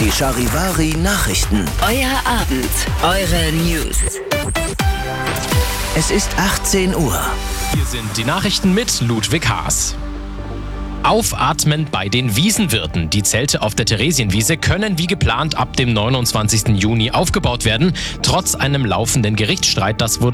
Die Charivari Nachrichten. Euer Abend, eure News. Es ist 18 Uhr. Hier sind die Nachrichten mit Ludwig Haas. Aufatmen bei den Wiesenwirten. Die Zelte auf der Theresienwiese können wie geplant ab dem 29. Juni aufgebaut werden, trotz einem laufenden Gerichtsstreit. Das wurde